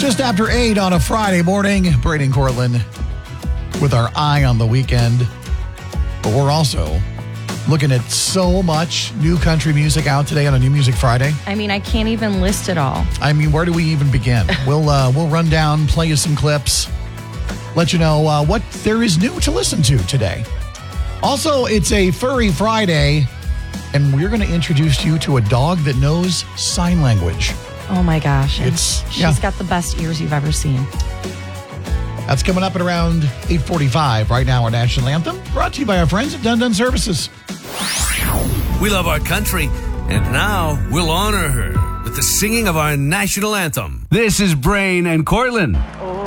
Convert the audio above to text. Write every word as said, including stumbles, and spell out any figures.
Just after eight on a Friday morning, Brady and Cortland with our eye on the weekend. But we're also looking at so much new country music out today on a New Music Friday. I mean, I can't even list it all. I mean, where do we even begin? we'll uh, we'll run down, play you some clips, let you know uh, what there is new to listen to today. Also, it's a Furry Friday, and we're going to introduce you to a dog that knows sign language. Oh my gosh. And It's she's yeah. got the best ears you've ever seen. That's coming up at around eight forty-five. Right now, our national anthem, brought to you by our friends at Dun Dun Services. We love our country, and now we'll honor her with the singing of our national anthem. This is Brain and Cortland.